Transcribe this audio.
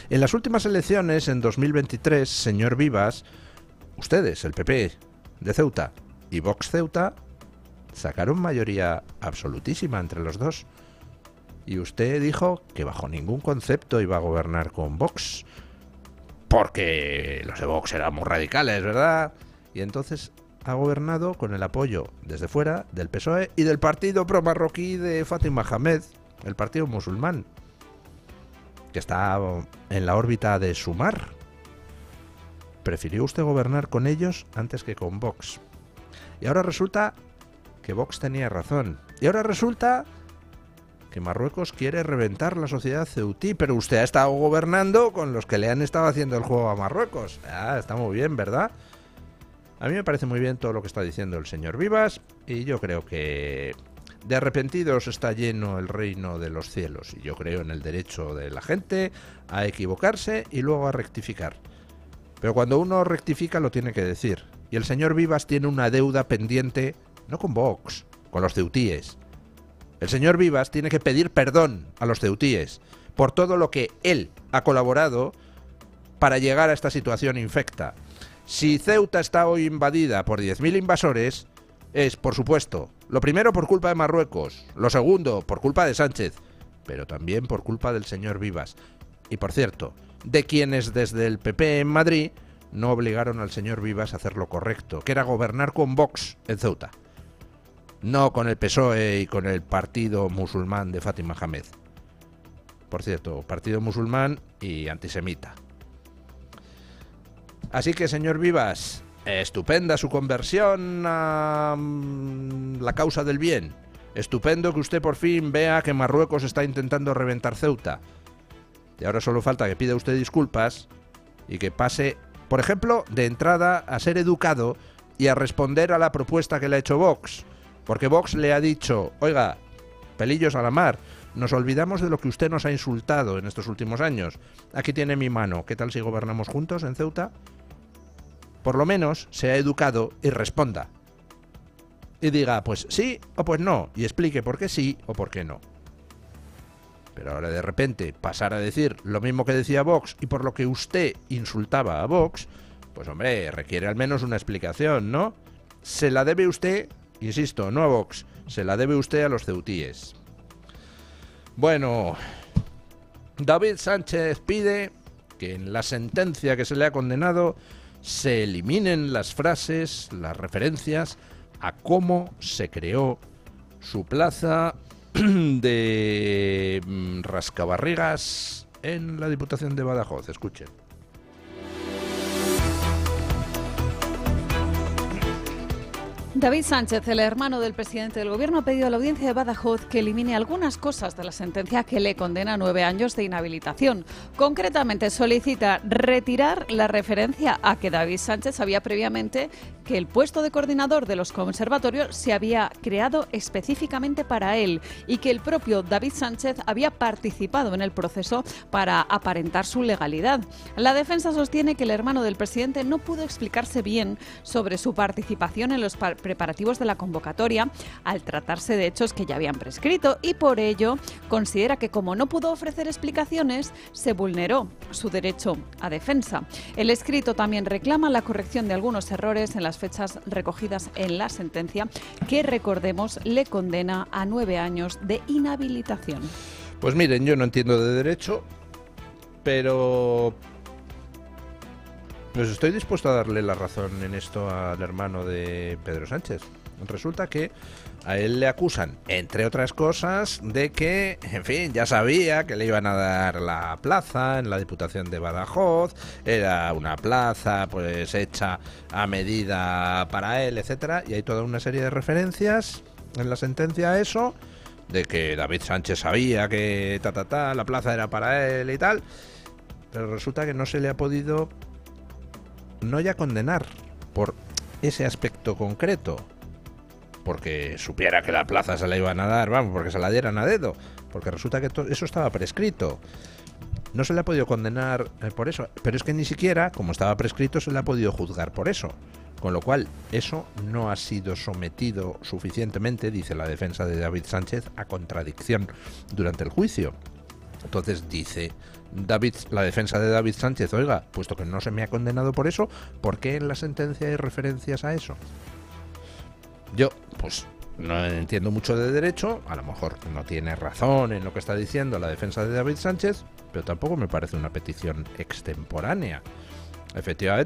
En las últimas elecciones, en 2023, señor Vivas, ustedes, el PP de Ceuta y Vox Ceuta, sacaron mayoría absolutísima entre los dos. Y usted dijo que bajo ningún concepto iba a gobernar con Vox, porque los de Vox eran muy radicales, ¿verdad? Y entonces ha gobernado con el apoyo desde fuera del PSOE y del partido pro-marroquí de Fátima Mohamed, el partido musulmán, que está en la órbita de Sumar. Prefirió usted gobernar con ellos antes que con Vox. Y ahora resulta que Vox tenía razón. Y ahora resulta que Marruecos quiere reventar la sociedad ceutí, pero usted ha estado gobernando con los que le han estado haciendo el juego a Marruecos. Ah, está muy bien, ¿verdad? A mí me parece muy bien todo lo que está diciendo el señor Vivas, y yo creo que de arrepentidos está lleno el reino de los cielos, y yo creo en el derecho de la gente a equivocarse y luego a rectificar. Pero cuando uno rectifica lo tiene que decir, y el señor Vivas tiene una deuda pendiente, no con Vox, con los ceutíes. El señor Vivas tiene que pedir perdón a los ceutíes por todo lo que él ha colaborado para llegar a esta situación infecta. Si Ceuta está hoy invadida por 10.000 invasores, es, por supuesto, lo primero por culpa de Marruecos, lo segundo por culpa de Sánchez, pero también por culpa del señor Vivas. Y por cierto, de quienes desde el PP en Madrid no obligaron al señor Vivas a hacer lo correcto, que era gobernar con Vox en Ceuta. No con el PSOE y con el partido musulmán de Fátima Mohamed. Por cierto, partido musulmán y antisemita. Así que, señor Vivas, estupenda su conversión a la causa del bien. Estupendo que usted por fin vea que Marruecos está intentando reventar Ceuta. Y ahora solo falta que pida usted disculpas y que pase, por ejemplo, de entrada a ser educado y a responder a la propuesta que le ha hecho Vox. Porque Vox le ha dicho, oiga, pelillos a la mar, nos olvidamos de lo que usted nos ha insultado en estos últimos años. Aquí tiene mi mano, ¿qué tal si gobernamos juntos en Ceuta? Por lo menos sea educado y responda. Y diga, pues sí o pues no, y explique por qué sí o por qué no. Pero ahora de repente pasar a decir lo mismo que decía Vox y por lo que usted insultaba a Vox, pues hombre, requiere al menos una explicación, ¿no? Se la debe usted, insisto, no a Vox, se la debe usted a los ceutíes. Bueno, David Sánchez pide que en la sentencia que se le ha condenado se eliminen las frases, las referencias a cómo se creó su plaza de rascabarrigas en la Diputación de Badajoz. Escuchen. David Sánchez, el hermano del presidente del Gobierno, ha pedido a la Audiencia de Badajoz que elimine algunas cosas de la sentencia que le condena a 9 años de inhabilitación. Concretamente, solicita retirar la referencia a que David Sánchez sabía previamente que el puesto de coordinador de los conservatorios se había creado específicamente para él y que el propio David Sánchez había participado en el proceso para aparentar su legalidad. La defensa sostiene que el hermano del presidente no pudo explicarse bien sobre su participación en los preparativos de la convocatoria al tratarse de hechos que ya habían prescrito y por ello considera que como no pudo ofrecer explicaciones se vulneró su derecho a defensa. El escrito también reclama la corrección de algunos errores en las fechas recogidas en la sentencia que, recordemos, le condena a 9 años de inhabilitación. Pues miren, yo no entiendo de derecho, pero pues estoy dispuesto a darle la razón en esto al hermano de Pedro Sánchez. Resulta que a él le acusan, entre otras cosas, de que, en fin, ya sabía que le iban a dar la plaza en la Diputación de Badajoz, era una plaza pues hecha a medida para él, etcétera, y hay toda una serie de referencias en la sentencia a eso, de que David Sánchez sabía que la plaza era para él y tal, pero resulta que no se le ha podido no ya condenar por ese aspecto concreto, porque supiera que la plaza se la iban a dar, vamos, porque se la dieran a dedo, porque resulta que eso estaba prescrito. No se le ha podido condenar por eso, pero es que ni siquiera, como estaba prescrito, se le ha podido juzgar por eso. Con lo cual, eso no ha sido sometido suficientemente, dice la defensa de David Sánchez, a contradicción durante el juicio. Entonces dice la defensa de David Sánchez, oiga, puesto que no se me ha condenado por eso, ¿por qué en la sentencia hay referencias a eso? Yo, pues, no entiendo mucho de derecho, a lo mejor no tiene razón en lo que está diciendo la defensa de David Sánchez, pero tampoco me parece una petición extemporánea. Efectivamente,